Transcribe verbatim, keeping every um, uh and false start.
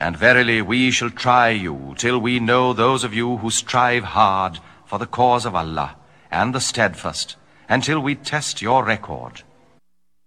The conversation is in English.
And verily we shall try you till we know those of you who strive hard for the cause of Allah and the steadfast, until we test your record.